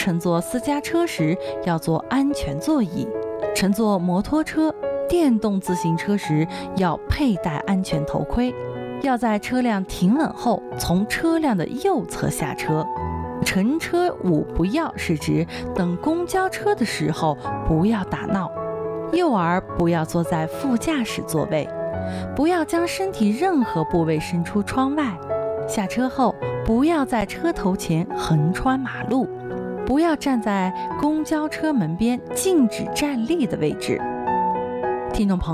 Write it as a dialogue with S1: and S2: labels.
S1: 乘坐私家车时要坐安全座椅，乘坐摩托车、电动自行车时要佩戴安全头盔，要在车辆停稳后从车辆的右侧下车。乘车五不要是指等公交车的时候不要打闹，幼儿不要坐在副驾驶座位，不要将身体任何部位伸出窗外，下车后不要在车头前横穿马路，不要站在公交车门边禁止站立的位置。听众朋友